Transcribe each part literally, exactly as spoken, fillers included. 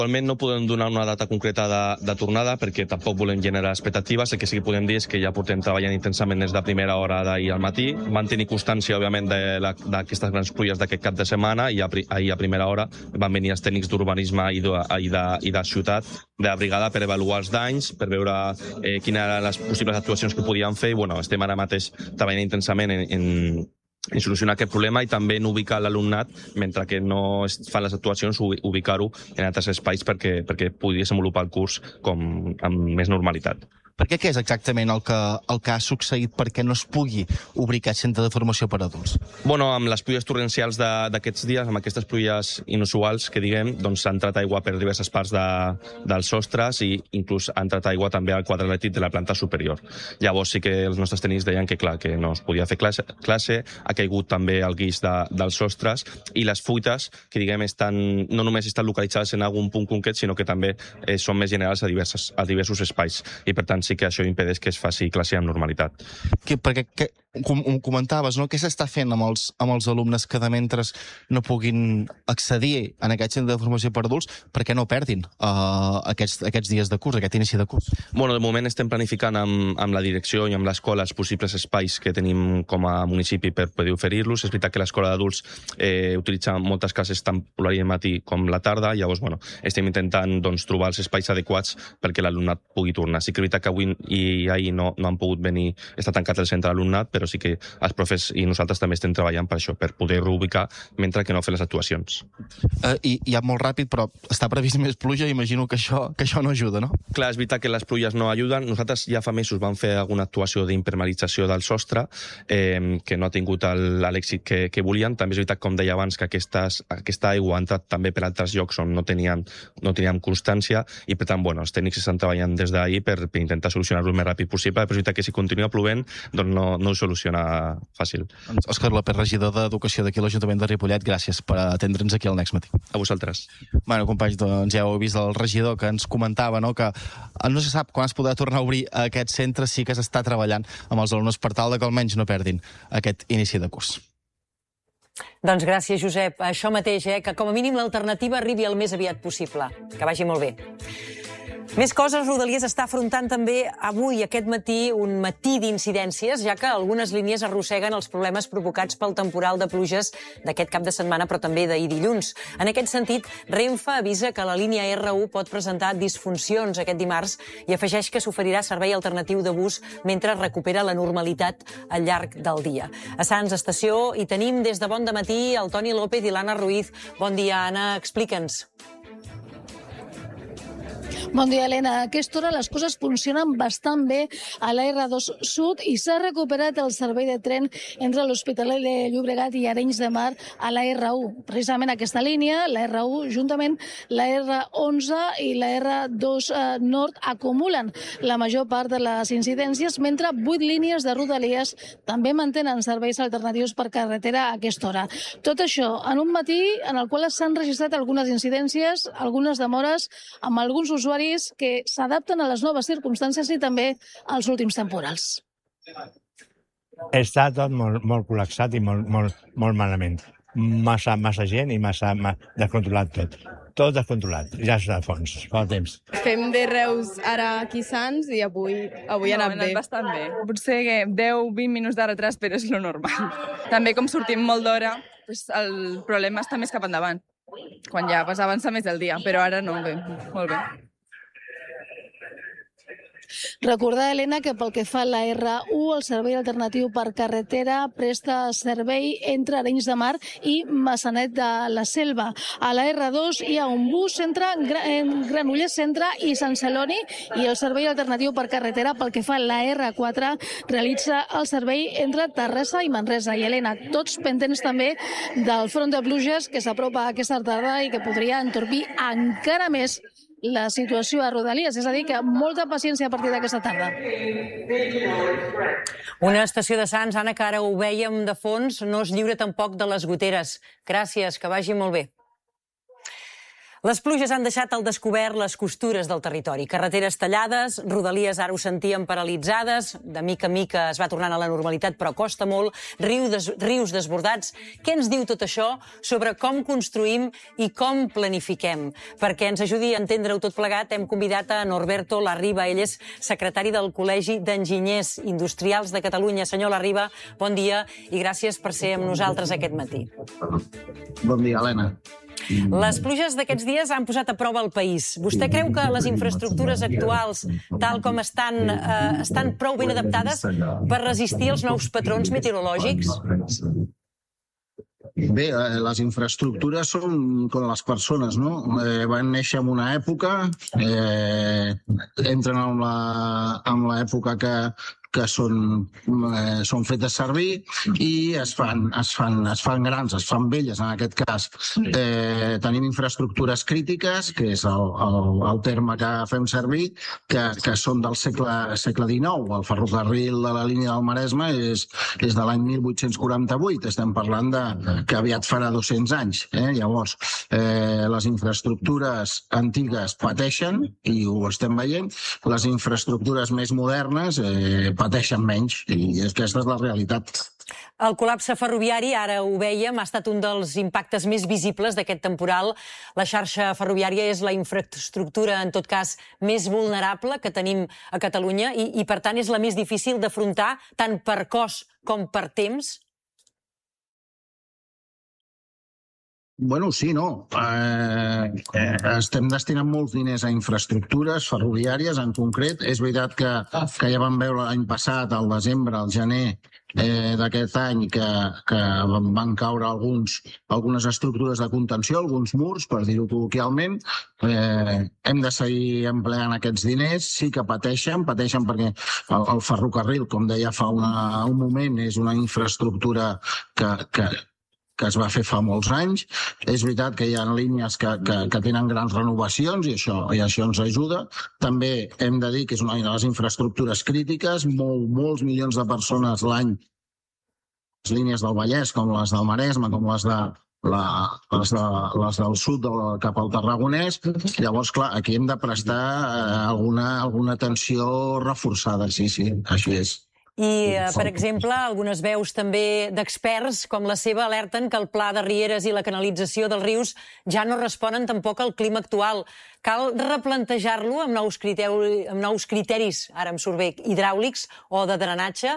Actualment no podem donar una data concreta de, de tornada perquè tampoc volem generar expectatives. El que sí que podem dir és que ja portem treballant intensament des de primera hora d'ahir al matí. Vam tenir constància, òbviament, d'aquestes grans pluies d'aquest cap de setmana i ahir a primera hora van venir els tècnics d'urbanisme i, de, i, de, i de ciutat de la brigada per avaluar els danys, per veure eh, quines eren les possibles actuacions que podien fer. I, bueno, estem ara mateix treballant intensament en, en en solucionar aquest problema i també en ubicar l'alumnat, mentre que no es fan les actuacions, ubicar-ho en altres espais perquè, perquè pugui desenvolupar el curs com amb més normalitat. Per què? Què és exactament el que, el que ha succeït perquè no es pugui obrir aquest centre de formació per adults? Bueno, amb les pluies torrencials d'aquests dies, amb aquestes pluies inusuals que diguem, doncs s'ha entrat aigua per diverses parts de, dels sostres i inclús ha entrat aigua també al quadre elèctric de la planta superior. Llavors sí que els nostres tècnics deien que clar, que no es podia fer classe, classe ha caigut també el guix de, dels sostres i les fuites, que diguem, estan, no només estan localitzades en algun punt concret, sinó que també eh, són més generals a, diverses, a diversos espais i per tant sí que això impedeix que es faci classe amb normalitat. Que, perquè que, com comentaves, no? Què s'està fent amb els, amb els alumnes que de mentre no puguin accedir en aquest centre de formació per adults perquè no perdin uh, aquests, aquests dies de curs, aquest inici de curs? Bueno, de moment estem planificant amb, amb la direcció i amb l'escola els possibles espais que tenim com a municipi per poder oferir-los. És veritat que l'escola d'adults eh, utilitza moltes classes tant l'horari de matí com la tarda, llavors bueno, estem intentant doncs, trobar els espais adequats perquè l'alumnat pugui tornar. Sí que és veritat que avui i ahir no, no han pogut venir, està tancat el centre d'alumnat, però sí que els profes i nosaltres també estem treballant per això, per poder reubicar mentre que no fer les actuacions. Uh, i, i ja molt ràpid, però està previst més pluja, imagino que això, que això no ajuda, no? Clar, és veritat que les pluies no ajuden. Nosaltres ja fa mesos vam fer alguna actuació d'impermeabilització del sostre, eh, que no ha tingut l'èxit que, que volien. També és veritat, com deia abans, que aquestes, aquesta aigua ha entrat també per altres llocs on no teníem, no teníem constància i, per tant, bueno, els tècnics estan treballant des d'ahir per, per intentar solucionar-ho el més ràpid possible, però és veritat que si continua plovent doncs no, no ho soluciona fàcil. Òscar López, regidor d'Educació d'aquí a l'Ajuntament de Ripollet, gràcies per atendre'ns aquí al Next Matí. A vosaltres. Bueno, companys, doncs ja heu vist el regidor que ens comentava, no?, que no se sap quan es podrà tornar a obrir aquest centre, sí que s'està treballant amb els alumnes per tal de que almenys no perdin aquest inici de curs. Doncs gràcies, Josep. Això mateix, eh? Que com a mínim l'alternativa arribi el més aviat possible. Que vagi molt bé. Més coses, Rodalies està afrontant també avui, aquest matí, un matí d'incidències, ja que algunes línies arrosseguen els problemes provocats pel temporal de pluges d'aquest cap de setmana, però també d'ahir dilluns. En aquest sentit, Renfe avisa que la línia erre u pot presentar disfuncions aquest dimarts i afegeix que s'oferirà servei alternatiu de bus mentre recupera la normalitat al llarg del dia. A Sants Estació hi tenim des de bon dematí el Toni López i l'Anna Ruiz. Bon dia, Anna, explica'ns. Bon dia, Helena. A aquesta hora les coses funcionen bastant bé a la erre dos Sud i s'ha recuperat el servei de tren entre l'Hospitalet de Llobregat i Arenys de Mar a la erre u. Precisament aquesta línia, la erre u, juntament la erre onze i la erre dos Nord acumulen la major part de les incidències, mentre vuit línies de Rodalies també mantenen serveis alternatius per carretera a aquesta hora. Tot això en un matí en el qual s'han registrat algunes incidències, algunes demores amb alguns usuaris que s'adapten a les noves circumstàncies i també als últims temporals. Està tot molt, molt col·lapsat i molt, molt, molt malament. Massa, massa gent i massa, massa descontrolat tot. Tot descontrolat, ja és de fons, fa temps. Fem de Reus ara aquí Sants i avui, avui ha anat bé. bastant bé. Potser que deu vint minuts de retras, però és lo normal. També com sortim molt d'hora, pues el problema està més cap endavant, quan ja avança més el dia, però ara no, bé, molt bé. Recordar, Helena, que pel que fa a la erre u, el servei alternatiu per carretera presta servei entre Arenys de Mar i Maçanet de la Selva. A la erre dos hi ha un bus entre Granollers Centre i Sant Celoni i el servei alternatiu per carretera pel que fa a la erre quatre realitza el servei entre Terrassa i Manresa. I, Helena, tots pendents també del front de pluges que s'apropa aquesta tarda i que podria entorpir encara més la situació a Rodalies, és a dir, que molta paciència a partir d'aquesta tarda. Una estació de Sants, Anna, que ara ho vèiem de fons, no es lliura tampoc de les goteres. Gràcies, que vagi molt bé. Les pluges han deixat al descobert les costures del territori. Carreteres tallades, rodalies ara ho sentíem paralitzades, de mica en mica es va tornant a la normalitat, però costa molt, riu des, rius desbordats. Què ens diu tot això sobre com construïm i com planifiquem? Perquè ens ajudi a entendre-ho tot plegat, hem convidat a Norberto Larriba. Ell és secretari del Col·legi d'Enginyers Industrials de Catalunya. Senyor Larriba, bon dia i gràcies per ser amb nosaltres aquest matí. Bon dia, Helena. Les pluges d'aquests dies han posat a prova el país. Vostè creu que les infraestructures actuals, tal com estan, eh, estan prou ben adaptades per resistir els nous patrons meteorològics? Bé, eh, les infraestructures són com les persones, no? Eh, van néixer en una època, eh, entren en la, en l'època que que són, eh, són fetes servir i es fan, es, fan, es fan grans, es fan velles, en aquest cas. Eh, tenim infraestructures crítiques, que és el, el, el terme que fem servir, que, que són del segle, segle dinou. El ferrocarril de la línia del Maresme és, és de l'any mil vuit-cents quaranta-vuit. Estem parlant de, que aviat farà dos-cents anys. Eh? Llavors, eh, les infraestructures antigues pateixen, i ho estem veient. Les infraestructures més modernes eh, pateixen menys, i aquesta és la realitat. El col·lapse ferroviari, ara ho vèiem, ha estat un dels impactes més visibles d'aquest temporal. La xarxa ferroviària és la infraestructura, en tot cas, més vulnerable que tenim a Catalunya i, i per tant, és la més difícil d'afrontar, tant per cost com per temps. Bueno, sí, no. Eh, eh, estem destinant molts diners a infraestructures ferroviàries, en concret. És veritat que, que ja vam veure l'any passat, al desembre, al gener eh, d'aquest any, que, que van caure alguns, algunes estructures de contenció, alguns murs, per dir-ho col·loquialment. Eh, hem de seguir empleant aquests diners. Sí que pateixen, pateixen perquè el, el ferrocarril, com deia fa una, un moment, és una infraestructura que... que que es va fer fa molts anys. És veritat que hi ha línies que, que, que tenen grans renovacions i això, i això ens ajuda. També hem de dir que és una de les infraestructures crítiques, molt, molts milions de persones l'any, les línies del Vallès, com les del Maresme, com les de La, les, de, les del sud de, cap al Tarragonès. Llavors, clar, aquí hem de prestar eh, alguna, alguna atenció reforçada, sí, sí, així és. I, per exemple, algunes veus també d'experts com la seva alerten que el pla de rieres i la canalització dels rius ja no responen tampoc al clima actual. Cal replantejar-lo amb nous criteris, amb nous criteris, ara em surt bé, hidràulics o de drenatge?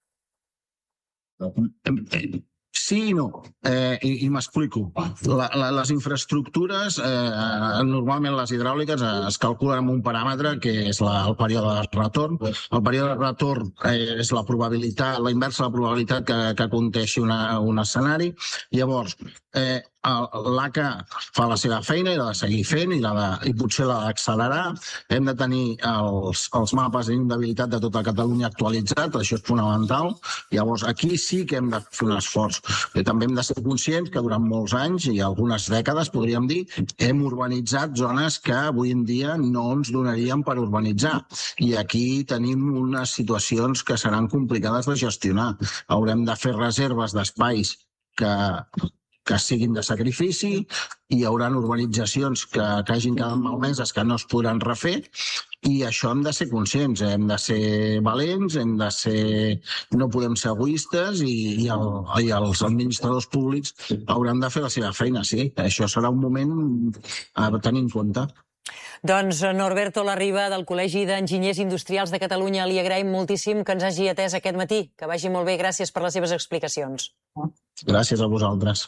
Sí i no, eh, i, i m'explico. La, la, les infraestructures, eh, normalment les hidràuliques, eh, es calculen amb un paràmetre que és la, el període de retorn. El període de retorn eh, és la probabilitat, la inversa de la probabilitat que, que conteixi una, un escenari. Llavors, eh, l'A C A fa la seva feina i l'ha de seguir fent i, la de, i potser l'ha d'accelerar. Hem de tenir els, els mapes d'inundabilitat de tota Catalunya actualitzats, això és fonamental. Llavors, aquí sí que hem de fer un esforç. I també hem de ser conscients que durant molts anys i algunes dècades, podríem dir, hem urbanitzat zones que avui en dia no ens donarien per urbanitzar. I aquí tenim unes situacions que seran complicades de gestionar. Haurem de fer reserves d'espais que que siguin de sacrifici, i hi haurà urbanitzacions que, que hagin quedat malmeses que no es podran refer, i això hem de ser conscients, eh? Hem de ser valents, hem de ser... no podem ser egoistes, i, i, el, i els administradors públics hauran de fer la seva feina, sí. Això serà un moment a tenir en compte. Doncs Norberto Larriba, del Col·legi d'Enginyers Industrials de Catalunya, li agraïm moltíssim que ens hagi atès aquest matí. Que vagi molt bé, gràcies per les seves explicacions. Gràcies a vosaltres.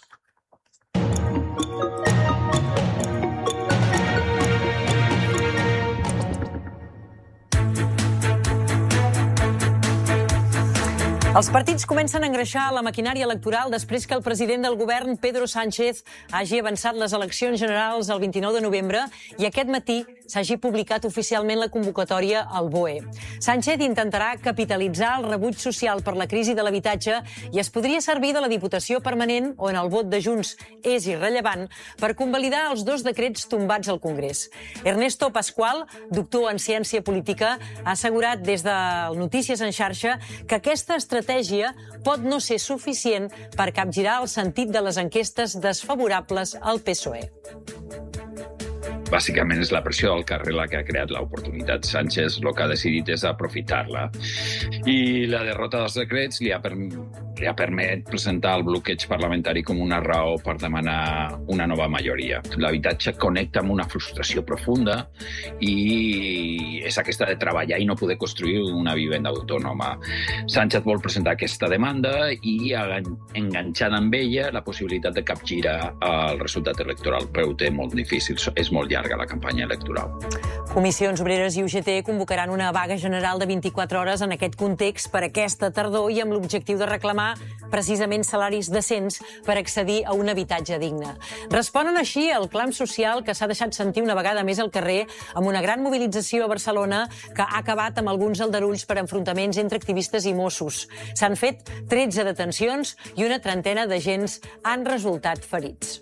Els partits comencen a engreixar la maquinària electoral després que el president del govern, Pedro Sánchez, hagi avançat les eleccions generals el vint-i-nou de novembre i aquest matí s'hagi publicat oficialment la convocatòria al B O E. Sánchez intentarà capitalitzar el rebuig social per la crisi de l'habitatge i es podria servir de la Diputació Permanent, on el vot de Junts és irrellevant, per convalidar els dos decrets tombats al Congrés. Ernesto Pascual, doctor en ciència política, ha assegurat des de Notícies en xarxa que aquesta estratègia pot no ser suficient per capgirar el sentit de les enquestes desfavorables al P S O E. bàsicament és la pressió del carrer la que ha creat l'oportunitat. Sánchez el que ha decidit és aprofitar-la. I la derrota dels decrets li ha, per, li ha permès presentar el bloqueig parlamentari com una raó per demanar una nova majoria. L'habitatge connecta amb una frustració profunda i és aquesta de treballar i no poder construir una vivenda autònoma. Sánchez vol presentar aquesta demanda i enganxant amb ella la possibilitat de capgirar el resultat electoral, però ho té molt difícil, és molt llarga la campanya electoral. Comissions Obreres i U G T convocaran una vaga general de vint-i-quatre hores en aquest context per aquesta tardor i amb l'objectiu de reclamar precisament salaris decents per accedir a un habitatge digne. Responen així al clam social que s'ha deixat sentir una vegada més al carrer amb una gran mobilització a Barcelona que ha acabat amb alguns aldarulls per enfrontaments entre activistes i Mossos. S'han fet tretze detencions i una trentena d'agents han resultat ferits.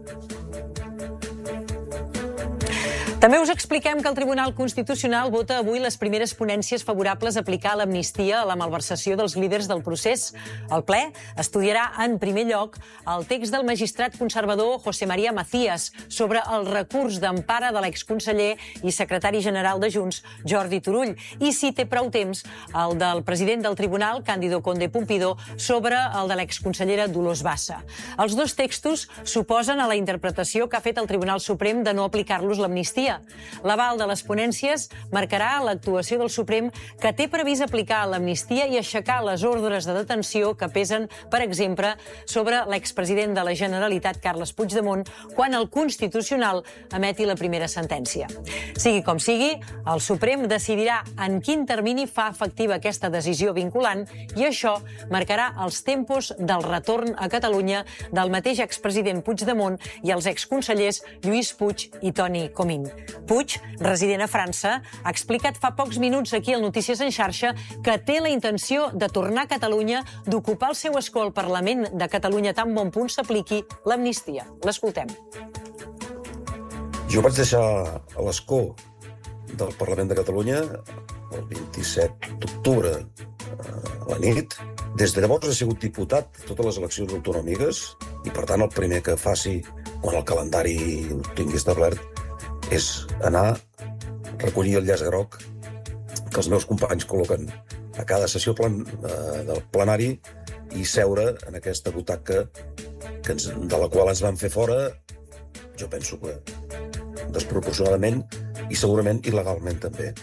També us expliquem que el Tribunal Constitucional vota avui les primeres ponències favorables a aplicar l'amnistia a la malversació dels líders del procés. El ple estudiarà en primer lloc el text del magistrat conservador José María Macías sobre el recurs d'empara de l'exconseller i secretari general de Junts, Jordi Turull, i, si té prou temps, el del president del Tribunal, Cándido Conde Pompidó, sobre el de l'exconsellera Dolors Bassa. Els dos textos s'oposen a la interpretació que ha fet el Tribunal Suprem de no aplicar-los l'amnistia. L'aval de les ponències marcarà l'actuació del Suprem, que té previst aplicar l'amnistia i aixecar les ordres de detenció que pesen, per exemple, sobre l'expresident de la Generalitat, Carles Puigdemont, quan el Constitucional emeti la primera sentència. Sigui com sigui, el Suprem decidirà en quin termini fa efectiva aquesta decisió vinculant i això marcarà els tempos del retorn a Catalunya del mateix expresident Puigdemont i els exconsellers Lluís Puig i Toni Comín. Puig, resident a França, ha explicat fa pocs minuts aquí al Notícies en xarxa que té la intenció de tornar a Catalunya, d'ocupar el seu escó al Parlament de Catalunya tan bon punt s'apliqui l'amnistia. L'escoltem. Jo vaig deixar a l'escó del Parlament de Catalunya el vint-i-set d'octubre a la nit. Des de llavors he sigut diputat de totes les eleccions autonòmiques i, per tant, el primer que faci quan el calendari ho tingui establert és anar, recollir el llaç groc que els meus companys col·loquen a cada sessió plan, eh, del plenari i seure en aquesta butaca que ens, de la qual ens van fer fora, jo penso que desproporcionadament i segurament il·legalment també.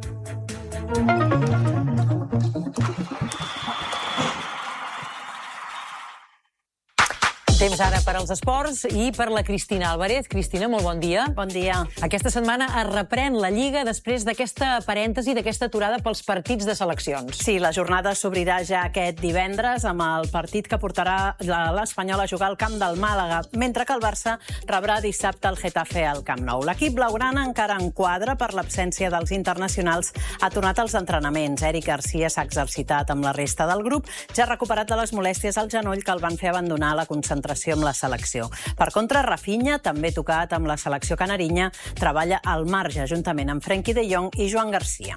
Temps ara per als esports i per la Cristina Álvarez. Cristina, molt bon dia. Bon dia. Aquesta setmana es reprèn la Lliga després d'aquesta parèntesi, d'aquesta aturada pels partits de seleccions. Sí, la jornada s'obrirà ja aquest divendres amb el partit que portarà l'Espanyol a jugar al camp del Màlaga, mentre que el Barça rebrà dissabte el Getafe al Camp Nou. L'equip blaugrana encara en quadra per l'absència dels internacionals. Ha tornat als entrenaments. Eric Garcia s'ha exercitat amb la resta del grup, ja recuperat de les molèsties al genoll que el van fer abandonar la concentració amb la selecció. Per contra, Rafinha, també tocat amb la selecció canarinya, treballa al marge juntament amb Frenkie de Jong i Joan Garcia.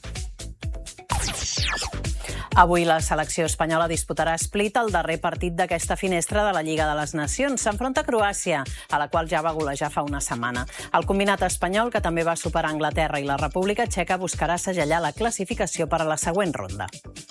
Avui la selecció espanyola disputarà a Split el darrer partit d'aquesta finestra de la Lliga de les Nacions. S'enfronta a Croàcia, a la qual ja va golejar fa una setmana. El combinat espanyol, que també va superar Anglaterra i la República Txeca, buscarà segellar la classificació per a la següent ronda.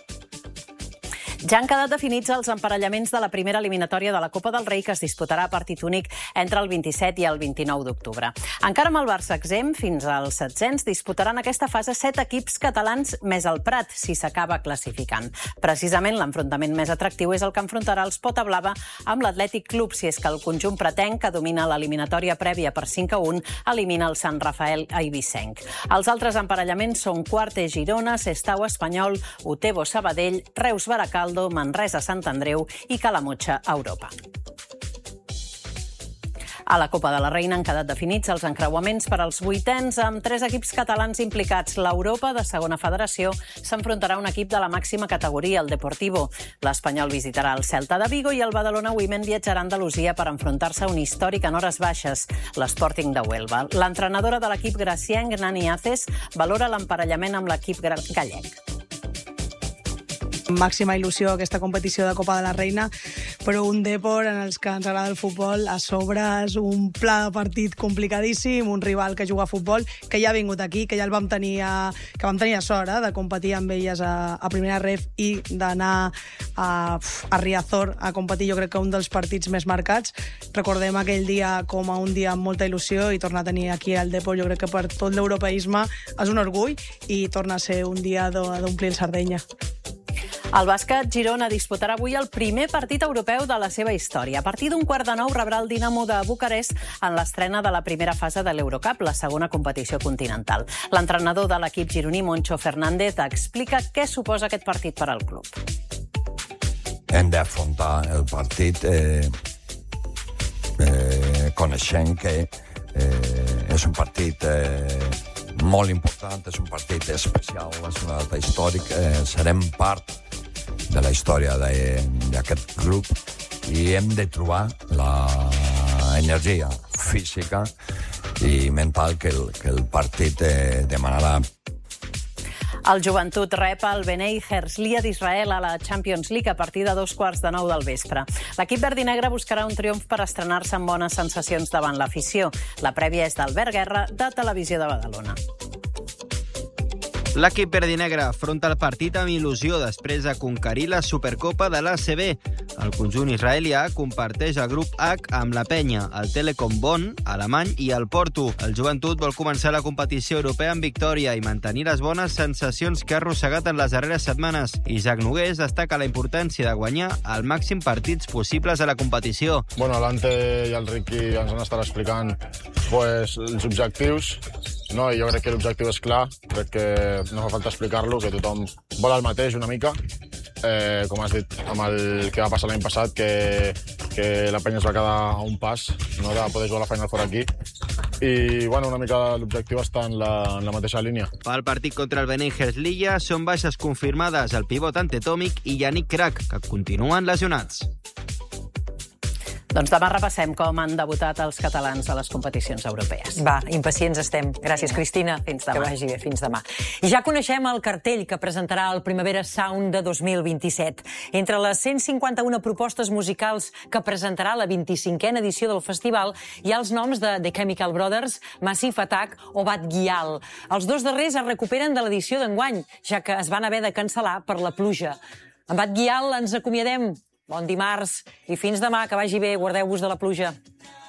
Ja han quedat definits els emparellaments de la primera eliminatòria de la Copa del Rei, que es disputarà a partit únic entre el vint-i-set i el vint-i-nou d'octubre. Encara amb el Barça exempt, fins als setzents disputaran aquesta fase set equips catalans més el Prat, si s'acaba classificant. Precisament l'enfrontament més atractiu és el que enfrontarà els Pota Blava amb l'Atlètic Club, si és que el conjunt pretenc, que domina l'eliminatòria prèvia per cinc a un, elimina el Sant Rafael Eivissenc. Els altres emparellaments són Quarte Girona, Sestao Espanyol, Utebo Sabadell, Reus Baracaldo, Manresa Sant Andreu i Calamotxa Europa. A la Copa de la Reina han quedat definits els encreuaments per als vuitens amb tres equips catalans implicats. L'Europa, de segona federació, s'enfrontarà a un equip de la màxima categoria, el Deportivo. L'Espanyol visitarà el Celta de Vigo i el Badalona Women viatjarà a Andalusia per enfrontar-se a un històric en hores baixes, l'Sporting de Huelva. L'entrenadora de l'equip gracienc, Nani Aces, valora l'emparellament amb l'equip gallec. Màxima il·lusió aquesta competició de Copa de la Reina, però un Depor en els que ens agrada el futbol, a sobre és un pla de partit complicadíssim, un rival que juga a futbol, que ja ha vingut aquí, que ja el vam tenir a, que vam tenir a sort eh, de competir amb elles a, a primera ref i d'anar a, a Riazor a competir, jo crec que un dels partits més marcats. Recordem aquell dia com a un dia amb molta il·lusió i tornar a tenir aquí el Depor, jo crec que per tot l'europeisme és un orgull i torna a ser un dia d'omplir el Sardenya. El bàsquet Girona disputarà avui el primer partit europeu de la seva història. A partir d'un quart de nou rebrà el Dinamo de Bucarest en l'estrena de la primera fase de l'Eurocup, la segona competició continental. L'entrenador de l'equip gironí, Moncho Fernández, explica què suposa aquest partit per al club. Hem d'afrontar el partit eh, eh, coneixent que eh, és un partit eh, molt important, és un partit especial, és una data històrica, eh, serem part de la història d'aquest grup i hem de trobar l'energia física i mental que el, que el partit eh, demanarà. El Joventut rep el Bnei Herzliya d'Israel a la Champions League a partir de dos quarts de nou del vespre. L'equip verd i negre buscarà un triomf per estrenar-se amb bones sensacions davant l'afició. La prèvia és d'Albert Guerra, de Televisió de Badalona. L'equip verd i negre afronta el partit amb il·lusió després de conquerir la Supercopa de l'A C B. El conjunt israelià comparteix el grup H amb la Penya, el Telekom Bonn, alemany i el Porto. El Joventut vol començar la competició europea amb victòria i mantenir les bones sensacions que ha arrossegat en les darreres setmanes. Isaac Nogués destaca la importància de guanyar el màxim partits possibles a la competició. Bueno, l'Ante i el Riqui ens han estat explicant pues, els objectius. No, i jo crec que l'objectiu és clar, crec que no fa falta explicar-lo, que tothom vol el mateix una mica, eh, com has dit, amb el que va passar l'any passat, que, que la penya es va quedar a un pas no, de poder jugar la Final Four aquí, i bueno, una mica l'objectiu està en la, en la mateixa línia. Pel partit contra el Bnei Herzliya són baixes confirmades el pivot Ante Tomic i Yannick Crac, que continuen lesionats. Doncs demà repassem com han debutat els catalans a les competicions europees. Va, impacients estem. Gràcies, Cristina. Fins demà. Que vagi bé. Fins demà. I ja coneixem el cartell que presentarà el Primavera Sound de dos mil vint-i-set. Entre les cent cinquanta-una propostes musicals que presentarà la vint-i-cinquena edició del festival hi ha els noms de The Chemical Brothers, Massive Attack o Bad Gyal. Els dos darrers es recuperen de l'edició d'enguany, ja que es van haver de cancel·lar per la pluja. Amb Bad Gyal ens acomiadem. Bon dimarts i fins demà, que vagi bé, guardeu-vos de la pluja.